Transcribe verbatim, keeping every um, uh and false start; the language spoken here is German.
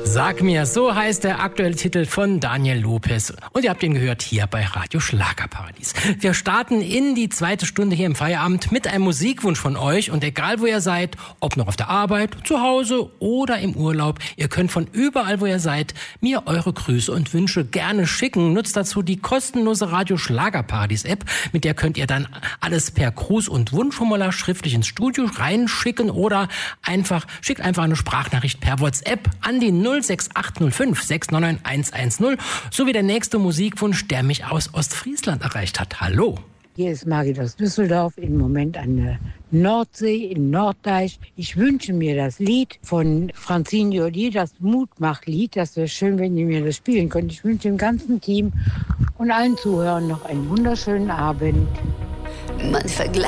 Sag mir, so heißt der aktuelle Titel von Daniel Lopez. Und ihr habt ihn gehört hier bei Radio Schlagerparadies. Wir starten in die zweite Stunde hier im Feierabend mit einem Musikwunsch von euch. Und egal, wo ihr seid, ob noch auf der Arbeit, zu Hause oder im Urlaub, ihr könnt von überall, wo ihr seid, mir eure Grüße und Wünsche gerne schicken. Nutzt dazu die kostenlose Radio Schlagerparadies App. Mit der könnt ihr dann alles per Gruß- und Wunschformular schriftlich ins Studio reinschicken oder einfach, schickt einfach eine Sprachnachricht per WhatsApp an die null sechs acht null fünf sechs neun neun eins eins null sowie der nächste Musikwunsch, der mich aus Ostfriesland erreicht hat. Hallo. Hier ist Margit aus Düsseldorf, im Moment an der Nordsee, in Norddeich. Ich wünsche mir das Lied von Francine Joly, das Mutmachlied. Das wäre schön, wenn ihr mir das spielen könnt. Ich wünsche dem ganzen Team und allen Zuhörern noch einen wunderschönen Abend. Man vergleicht